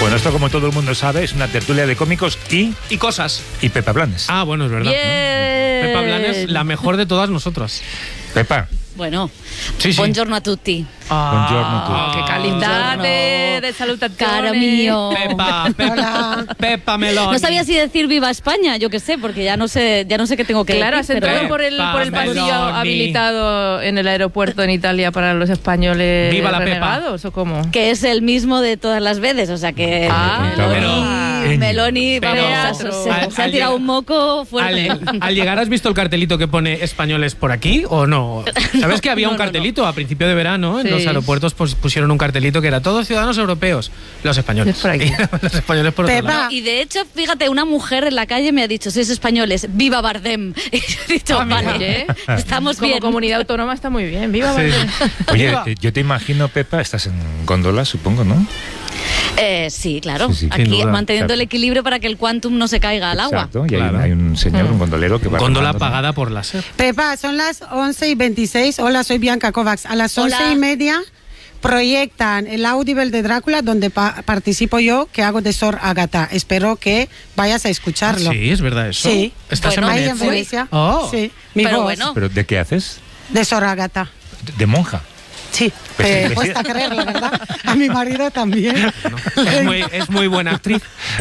Bueno, esto, como todo el mundo sabe, es una tertulia de cómicos y cosas. Y Pepa Blanes. Ah, bueno, es verdad. Bien. Pepa Blanes, la mejor de todas nosotras. Pepa. Bueno, Sí, sí. buongiorno a tutti. Buongiorno tu. Ah, Che calidade Buongiorno. de salutazione. Caro mío. Pepa Meloni. No sabía si decir viva España, yo qué sé, porque ya no sé qué tengo que Claro, decir. has entrado por el pasillo Meloni. habilitado en el aeropuerto en Italia para los españoles Viva la Pepa. renegados, ¿o cómo? Que es el mismo de todas las veces, o sea que Meloni, pero- vamos, se ha tirado un moco fuerte. Al llegar, ¿has visto el cartelito que pone españoles por aquí o no? ¿Sabes que había un cartelito a principio de verano? En Sí. los aeropuertos pues, pusieron un cartelito que era todos ciudadanos europeos, los españoles. Es por aquí. Los españoles por otro Pepa. lado. Y de hecho, fíjate, una mujer en la calle me ha dicho, sois españoles, viva Bardem. Y yo he dicho, mira. vale, estamos Como bien. comunidad autónoma está muy bien. ¡Viva Sí. Bardem! Oye, yo te imagino, Pepa, estás en góndola, supongo, ¿no? Sí, claro. Sí, sí. Aquí Sin duda. manteniendo Claro. el equilibrio para que el quantum no se caiga al agua. Exacto, y Claro. hay un señor, un gondolero que va Góndola remando, ¿no? pagada por láser. Pepa, son las 11:26. Hola, soy Bianca Kovacs. A las Hola. 11:30 proyectan el Audible de Drácula, donde participo yo, que hago de Sor Agatha. Espero que vayas a escucharlo. Sí, es verdad eso. Sí. ¿Estás Bueno, Ahí en en Venecia? Venecia. Oh. Sí, mi Pero voz bueno. ¿Pero de qué haces? de Sor Agatha. De monja. Sí, Pues sí, cuesta creerlo, ¿verdad? A mi marido también. Es muy buena actriz.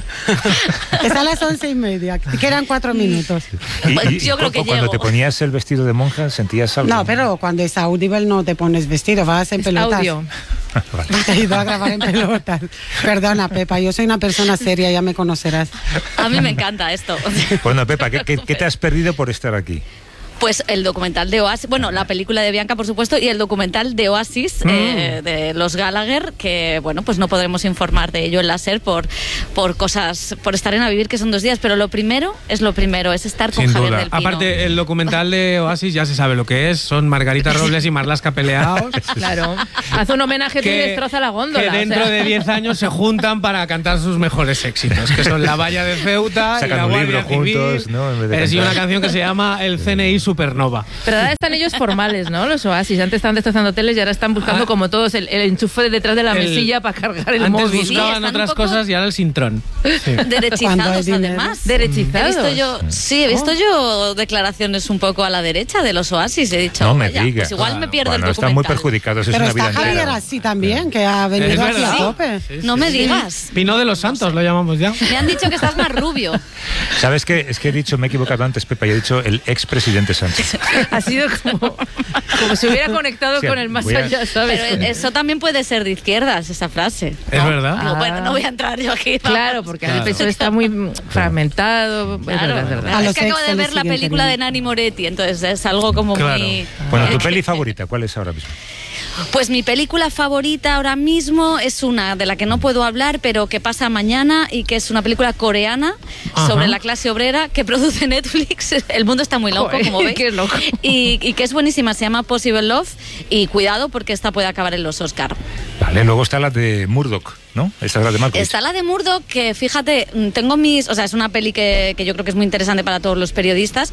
Está a las 11:30, que quedan 4 minutos. Pues yo creo que cuando llego. te ponías el vestido de monja, ¿sentías algo? No, pero cuando es Audible no te pones vestido, vas en pelotas. Audio. Vale. Te he ido a grabar en pelotas. Perdona, Pepa, yo soy una persona seria, ya me conocerás. A mí me encanta esto. Bueno, Pepa, ¿qué te has perdido por estar aquí? Pues el documental de Oasis, bueno, la película de Bianca, por supuesto, y el documental de Oasis, de los Gallagher, que, bueno, pues no podremos informar de ello en la SER por cosas, por estar en A Vivir, que son 2 días, pero lo primero, es estar con Sin Javier duda. del Pino. Aparte, el documental de Oasis ya se sabe lo que es. Son Margarita Robles y Marlaska peleados. Claro. Haz un homenaje tú y destroza la góndola. Que o dentro sea. de 10 años se juntan para cantar sus mejores éxitos, que son La Valla de Ceuta Sacan y La un Guardia libro juntos, Civil. ¿no? En vez de Es y cantar. una canción que se llama El CNI Supernova. Pero ahora están ellos formales, ¿no? Los Oasis. Antes estaban destrozando teles y ahora están buscando como todos el enchufe de detrás de la mesilla para cargar el Antes móvil. Sí, buscaban están un otras poco- cosas y ahora el sintrón. Sí. Cuando hay Derechizados, dinero. además. Derechizados. He visto yo declaraciones un poco a la derecha de los Oasis. He dicho, No me vaya, digas. pues igual me pierdo Bueno, el están muy documental. perjudicados, es Pero una está vida Javier entera. así también, que ha venido Es aquí a verdad. tope. No me digas. Pino de los Santos lo llamamos ya. Me han dicho que estás más rubio. ¿Sabes qué? Es que he dicho, me he equivocado antes, Pepa, y he dicho el expresidente Sánchez. Ha sido como si hubiera conectado Sí, con el más voy a- allá, ¿sabes? Pero eso también puede ser de izquierdas, esa frase. Es verdad. Digo, bueno, no voy a entrar yo aquí. Claro, porque Claro. el peso está muy fragmentado. Claro. Es verdad, es verdad. A Es los que acabo ex de se ver les la siguen película de queriendo. Nanni Moretti, entonces es algo como Claro. muy... Bueno, ¿tu peli favorita cuál es ahora mismo? Pues mi película favorita ahora mismo es una de la que no puedo hablar, pero que pasa mañana y que es una película coreana sobre la clase obrera que produce Netflix. El mundo está muy loco, Joder, como veis. qué loco. Y que es buenísima, se llama Possible Love y cuidado porque esta puede acabar en los Oscar. Vale, luego está la de Murdoch, ¿no? Esta es la de Malkovich. Está la de Murdoch, que fíjate, o sea, es una peli que yo creo que es muy interesante para todos los periodistas,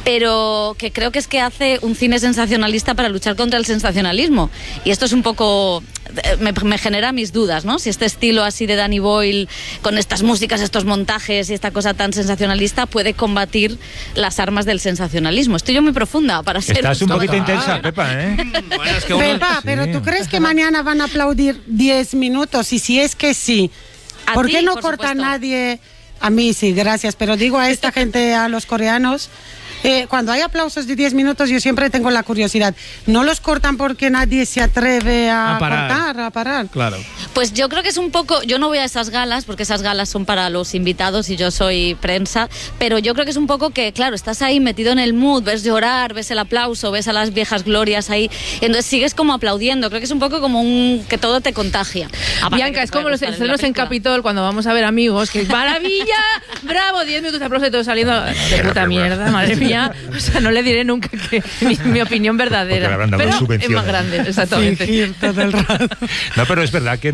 pero que creo que es que hace un cine sensacionalista para luchar contra el sensacionalismo. Y esto es un poco, me genera mis dudas, ¿no? Si este estilo así de Danny Boyle, con estas músicas, estos montajes y esta cosa tan sensacionalista, puede combatir las armas del sensacionalismo. Estoy yo muy profunda para ser... Estás un poquito psicóloga. intensa, Pepa, ¿eh? Bueno, es que uno- Pepa, Sí. pero ¿tú crees que mañana van a aplaudir 10 minutos? Y si es que sí, A ¿por ti, qué no por corta supuesto. nadie? A mí sí, gracias, pero digo a esta gente, a los coreanos, cuando hay aplausos de 10 minutos yo siempre tengo la curiosidad. ¿No los cortan porque nadie se atreve a parar. cortar, a parar? Claro. Pues yo creo que es un poco, yo no voy a esas galas porque esas galas son para los invitados y yo soy prensa, pero yo creo que es un poco que, claro, estás ahí metido en el mood, ves llorar, ves el aplauso, ves a las viejas glorias ahí, y entonces sigues como aplaudiendo. Creo que es un poco como que todo te contagia. Aparte Bianca, que es te puede como los gustar la estrenos en película. Capitol cuando vamos a ver Amigos, que maravilla, bravo, 10 minutos de aplauso y todo saliendo de puta mierda, madre mía. O sea, no le diré nunca que mi opinión Porque le verdadera. habrán dado Pero es subvenciones. más grande, exactamente. Fingir todo el rato. No, pero es verdad que en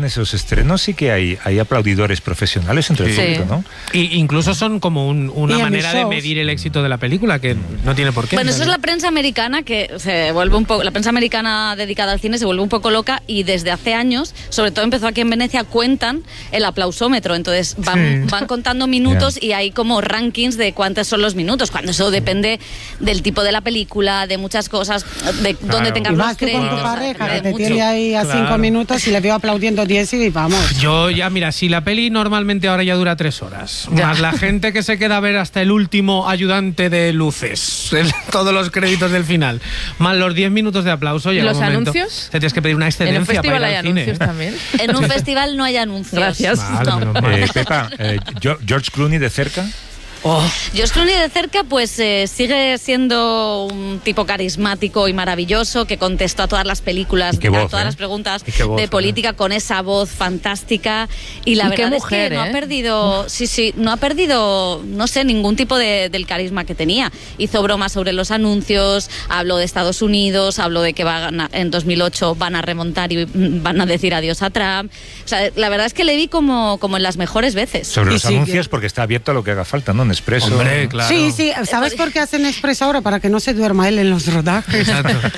esos estrenos sí que hay aplaudidores profesionales entre el Sí. público, ¿no? Y incluso son como una Y en manera mis de shows. medir el éxito de la película, que no tiene por qué. Bueno, eso es la prensa americana que se vuelve un poco, la prensa americana dedicada al cine se vuelve un poco loca y desde hace años, sobre todo empezó aquí en Venecia, cuentan el aplausómetro, entonces van contando minutos y hay como rankings de cuántos son los minutos, cuando eso depende del tipo de la película, de muchas cosas, de dónde tengas Y los vas tú con créditos. tu pareja, que depende te mucho. tiene ahí a 5 Claro. minutos y le veo aplaudiendo 10 y vamos. Yo ya, mira, si la peli normalmente ahora ya dura 3 horas, Ya. más la gente que se queda a ver hasta el último ayudante de luces, todos los créditos del final, más los 10 minutos de aplauso, llega ¿Los un momento, anuncios? te tienes que pedir una En un excedencia para festival ir hay al cine. anuncios también. En un festival no hay anuncios. Gracias. Vale, No. menos mal. Pepa, George Clooney de cerca. Oh, George Clooney de cerca pues sigue siendo un tipo carismático y maravilloso que contestó a todas las películas, Y qué a voz, todas ¿eh? las preguntas Y qué voz, de política con esa voz fantástica y la Y qué verdad mujer, es que no ¿eh? ha perdido, no ha perdido, no sé, ningún tipo del carisma que tenía. Hizo bromas sobre los anuncios, habló de Estados Unidos, habló de que en 2008 van a remontar y van a decir adiós a Trump. O sea, la verdad es que le vi como en las mejores veces. Sobre Y los sí, anuncios, que- porque está abierto a lo que haga falta, ¿no? En Expreso. hombre, claro. Sí, sí, ¿sabes por qué hacen express ahora? Para que no se duerma él en los rodajes.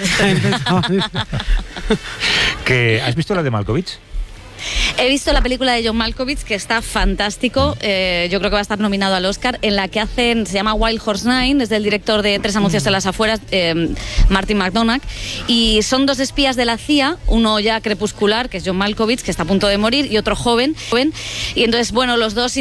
¿Has visto la de Malkovich? He visto la película de John Malkovich, que está fantástico. Yo creo que va a estar nominado al Oscar, en la que se llama Wild Horse 9, es del director de Tres anuncios en las afueras, Martin McDonagh, y son dos espías de la CIA, uno ya crepuscular, que es John Malkovich, que está a punto de morir, y otro joven. Y entonces, bueno, los dos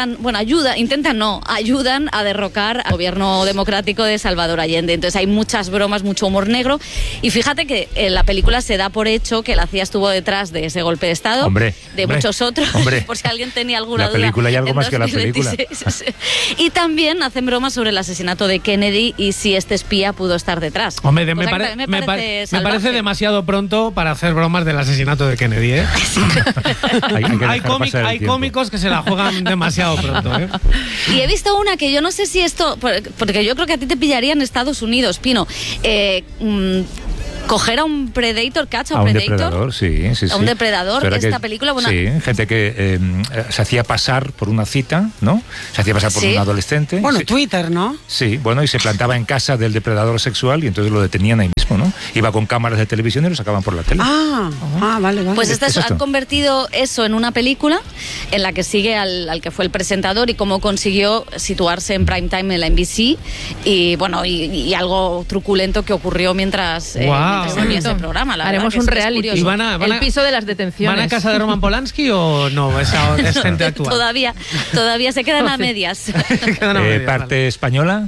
ayudan a derrocar al gobierno democrático de Salvador Allende. Entonces hay muchas bromas, mucho humor negro, y fíjate que en la película se da por hecho que la CIA estuvo detrás de ese golpe de Estado, Hombre, de hombre, muchos otros, hombre. por si alguien tenía alguna La duda. película y algo en más que la película. 2026. Y también hacen bromas sobre el asesinato de Kennedy y si este espía pudo estar detrás. Hombre, me, Cosa que pare- también me me pa- parece me salvaje. parece demasiado pronto para hacer bromas del asesinato de Kennedy, ¿eh? Hay que Hay, dejar pasar el hay tiempo. cómicos que se la juegan demasiado pronto, ¿eh? Y he visto una que yo no sé si esto, porque yo creo que a ti te pillaría en Estados Unidos, Pino. Coger a un Predator, catch a A un un Predator. depredador, sí, sí, sí. A un depredador, Espera esta película, bueno- Sí, gente que se hacía pasar por una cita, ¿no? Se hacía pasar por Sí. un adolescente. Bueno, Sí. Twitter, ¿no? Sí, bueno, y se plantaba en casa del depredador sexual y entonces lo detenían ahí mismo, ¿no? Iba con cámaras de televisión y lo sacaban por la tele. Vale, vale. Pues Es esto. han convertido eso en una película en la que sigue al que fue el presentador y cómo consiguió situarse en prime time en la NBC y bueno y algo truculento que ocurrió mientras Guau. se veía ese programa. La Haremos verdad que un es reality. curioso. Y van a- El piso de las detenciones. ¿Van a casa de Roman Polanski o no? Esa es gente actual. Todavía se quedan a medias. Quedan a medias, Parte vale. española.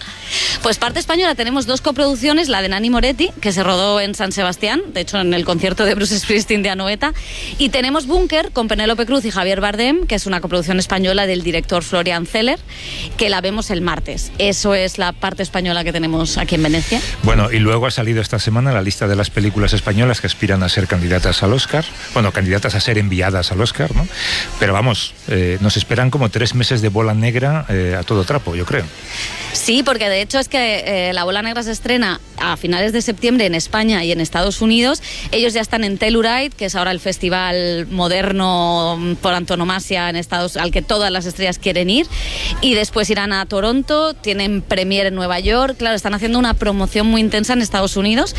Pues parte española tenemos dos coproducciones, la de Nani Moretti, que se rodó en San Sebastián, de hecho en el concierto de Bruce Springsteen de Anoeta, y tenemos Búnker con Penélope Cruz y Javier Bardem, que es una coproducción española del director Florian Zeller, que la vemos el martes. Eso es la parte española que tenemos aquí en Venecia. Bueno, y luego ha salido esta semana la lista de las películas españolas que aspiran a ser candidatas al Oscar. Bueno, candidatas a ser enviadas al Oscar, ¿no? Pero vamos, nos esperan como 3 meses de bola negra a todo trapo, yo creo. Sí, porque de hecho es que La Bola Negra se estrena a finales de septiembre en España y en Estados Unidos. Ellos ya están en Telluride, que es ahora el festival moderno por antonomasia en al que todas las estrellas quieren ir. Y después irán a Toronto, tienen premiere en Nueva York. Claro, están haciendo una promoción muy intensa en Estados Unidos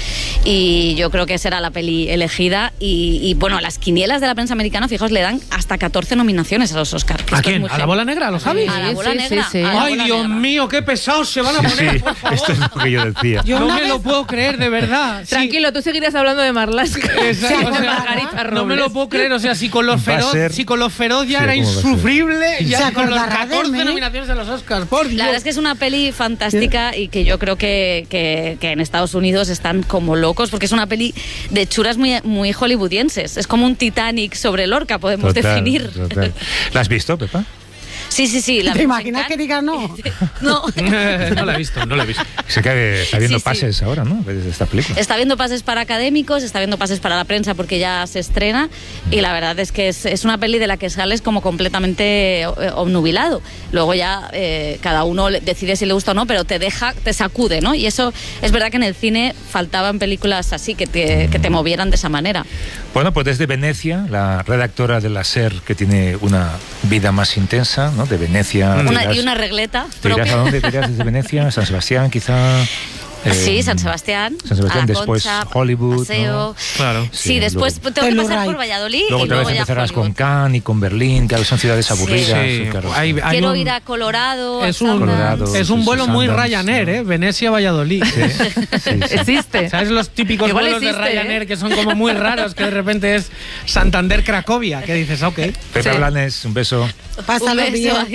y yo creo que será la peli elegida. Y bueno, las quinielas de la prensa americana, fijaos, le dan hasta 14 nominaciones a los Oscars. ¿A quién? ¿A la bola negra? ¿A los Javis? A la bola Sí, negra. sí, sí. a la Ay, bola Dios negra. mío, qué pesados se van a poner, Sí, por favor. esto es lo que yo decía. Yo No una me vez- lo puedo creer, de verdad. Sí. Tranquilo, tú seguirás hablando de Marlaska. Exacto, o sea, Margarita no me lo Robles. puedo creer, o sea, si con los Va a feroz, ser- si con los feroz ya Sí, era ¿cómo va a ser? insufrible, ¿Se ya con los acordará de 14 mí? nominaciones a los Oscars, por Dios. La verdad es que es una peli fantástica y que yo creo que en Estados Unidos están como locos porque es una peli de churas muy, muy hollywoodienses. Es como un Titanic sobre Lorca, podemos definir. Total. ¿La has visto, Pepa? Sí. ¿Te imaginas que diga no? No. No la he visto. Sé que está viendo Sí. pases ahora, ¿no? De esta película. Está viendo pases para académicos, está viendo pases para la prensa porque ya se estrena y la verdad es que es una peli de la que sales como completamente obnubilado. Luego ya cada uno decide si le gusta o no, pero te sacude, ¿no? Y eso es verdad que en el cine faltaban películas así, que te movieran de esa manera. Bueno, pues desde Venecia, la redactora de la SER, que tiene una vida más intensa, ¿no? De Venecia. Y una regleta ¿Te irás propia. a dónde? ¿Te irás desde Venecia? ¿San Sebastián, quizá? Sí, San Sebastián. San Sebastián, a la después Concha, Hollywood, Paseo. ¿no? Claro. Sí, después luego- tengo que pasar Telluride. por Valladolid Luego y otra vez luego ya empezarás con Hollywood. Cannes y con Berlín, que son ciudades aburridas. Sí. claro. Quiero ir a Colorado. Es a un, Sundance. Colorado, es un sí, vuelo muy Sundance, Ryanair, ¿no? Venecia-Valladolid. Sí. Existe. ¿Sabes los típicos Igual vuelos existe, de Ryanair que son como muy raros, que de repente es Santander-Cracovia? Que dices, ok. Pepe Sí. Blanes, un beso. Pásalo Un beso, bien. adiós.